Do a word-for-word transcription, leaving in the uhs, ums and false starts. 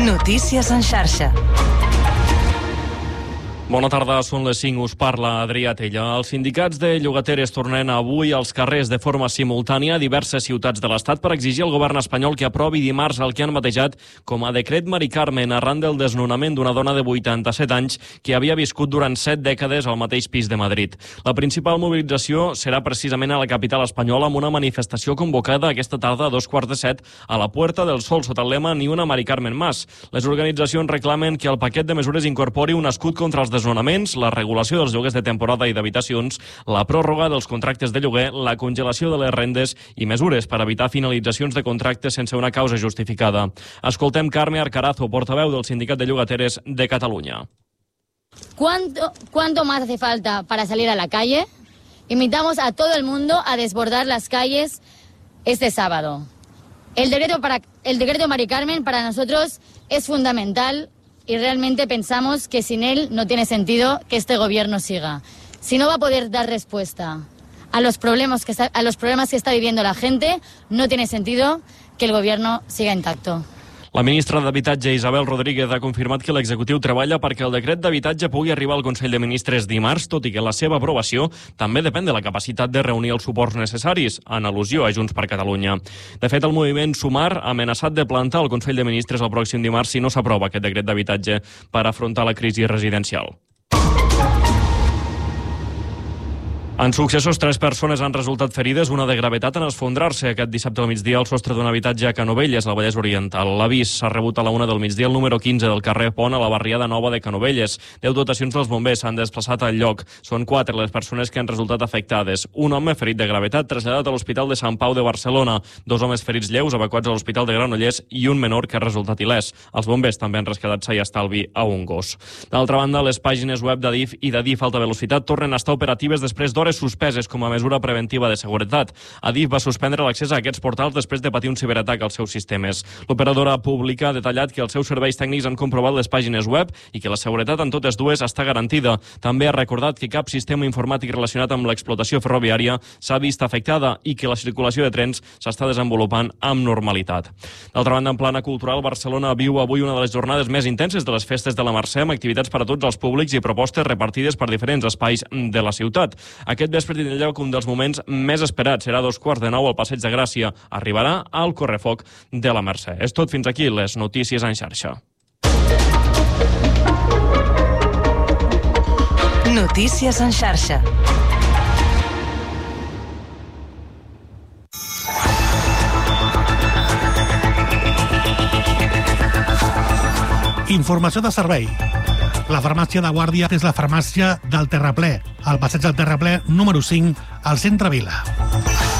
Notícies en xarxa. Bona tarda, són les cinc, us parla Adrià Tella. Els sindicats de llogateres tornen avui als carrers de forma simultània a diverses ciutats de l'Estat per exigir al govern espanyol que aprovi dimarts el que han batejat com a decret Mari Carmen arran del desnonament d'una dona de vuitanta-set anys que havia viscut durant set dècades al mateix pis de Madrid. La principal mobilització serà precisament a la capital espanyola amb una manifestació convocada aquesta tarda a dos quarts de set a la Puerta del Sol sota el lema Ni una Mari Carmen más. Les organitzacions reclamen que el paquet de mesures incorpori un escut contra els desnonaments, la regulació dels lloguers de temporada i d'habitacions, la pròrroga dels contractes de lloguer, la congelació de les rendes i mesures per evitar finalitzacions de contractes sense una causa justificada. Escoltem Carme Arcarazo, portaveu del Sindicat de Llogateres de Catalunya. ¿Cuánto, ¿Cuánto más hace falta para salir a la calle? Invitamos a todo el mundo a desbordar las calles este sábado. El decreto, para, el decreto Mari Carmen para nosotros es fundamental y realmente pensamos que sin él no tiene sentido que este gobierno siga. Si no va a poder dar respuesta a los problemas que está, a los problemas que está viviendo la gente, no tiene sentido que el gobierno siga intacto. La ministra d'Habitatge, Isabel Rodríguez, ha confirmat que l'executiu treballa perquè el decret d'habitatge pugui arribar al Consell de Ministres dimarts, tot i que la seva aprovació també depèn de la capacitat de reunir els suports necessaris, en al·lusió a Junts per Catalunya. De fet, el moviment Sumar ha amenaçat de plantar el Consell de Ministres el pròxim dimarts si no s'aprova aquest decret d'habitatge per afrontar la crisi residencial. En successos, tres persones han resultat ferides, una de gravetat en esfondrar-se aquest dissabte al migdia al sostre d'un habitatge a Canovelles, al Vallès Oriental. L'avís s'ha rebut a la una del migdia al número quinze del carrer Pont, a la barriada nova de Canovelles. Deu dotacions dels bombers s'han desplaçat al lloc. Són quatre les persones que han resultat afectades. Un home ferit de gravetat traslladat a l'Hospital de Sant Pau de Barcelona. Dos homes ferits lleus evacuats a l'Hospital de Granollers i un menor que ha resultat il·lès. Els bombers també han rescatat sa i estalvi a un gos. D'altra banda, les pàgines web d'Adif i d'Adif Alta Velocitat tornen a estar operatives després d'hores suspeses com a mesura preventiva de seguretat. Adif va suspendre l'accés a aquests portals després de patir un ciberatac als seus sistemes. L'operadora pública ha detallat que els seus serveis tècnics han comprovat les pàgines web i que la seguretat en totes dues està garantida. També ha recordat que cap sistema informàtic relacionat amb l'explotació ferroviària s'ha vist afectada i que la circulació de trens s'està desenvolupant amb normalitat. D'altra banda, en plana cultural, Barcelona viu avui una de les jornades més intenses de les festes de la Mercè, amb activitats per a tots els públics i propostes repartides per diferents espais de la ciutat. Aquest vespre tindrà lloc un dels moments més esperats. Serà a dos quarts de nou al Passeig de Gràcia. Arribarà al correfoc de la Mercè. És tot fins aquí les notícies en xarxa. Notícies en xarxa. Informació de servei. La farmàcia de Guàrdia és la farmàcia del Terraplè, al passeig del Terraplè número cinc, al centre Vila.